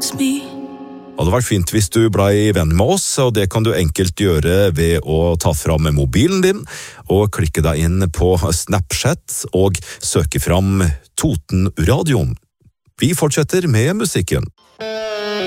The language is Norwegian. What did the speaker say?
wants me. Det hadde vært fint hvis du ble venn med oss, og det kan du enkelt gjøre ved å ta fram mobilen din og klikke deg inn på Snapchat og søke fram Totenradioen. Vi fortsetter med musikken.